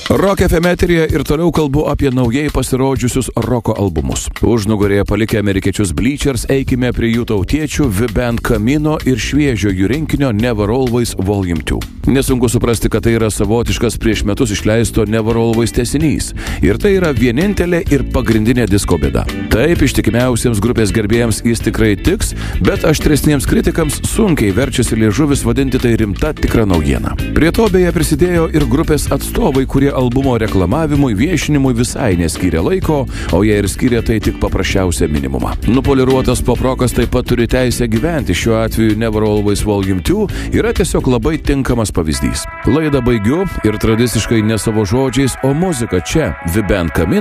Rock FM eteryje ir toliau kalbu apie naujai pasirodžiusius roko albumus. Užnugarėje palikę amerikiečius Bleachers, eikime prie jų tautiečių The Band Camino ir šviežio jų rinkinio Never Always Volume 2. Nesunku suprasti, kad tai yra savotiškas prieš metus išleisto Never Always tęsinys. Ir tai yra vienintelė ir pagrindinė disko bėda. Taip, ištikimiausiems grupės gerbėjams jis tikrai tiks, bet aštresniems kritikams sunkiai verčiasi liežuvis vadinti tai rimta tikra naujiena. Prie to beje prisidėjo ir grupės atstovai, kurie albumo reklamavimui, viešinimui visai neskyrė laiko, o jie ir skyrė tai tik paprasčiausią minimumą. Nupoliruotas poprokas taip pat turi teisę gyventi, šiuo atveju Never Always Volume 2 yra tiesiog labai tinkamas pavyzdys. Laidą baigiu ir tradiciškai ne savo žodžiais, o muzika čia The Band Camino